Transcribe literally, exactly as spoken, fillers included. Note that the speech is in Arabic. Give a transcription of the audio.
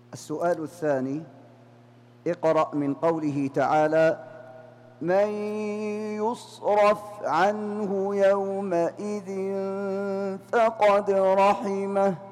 السؤال الثاني: اقرأ من قوله تعالى: من يصرف عنه يومئذ فقد رحمه.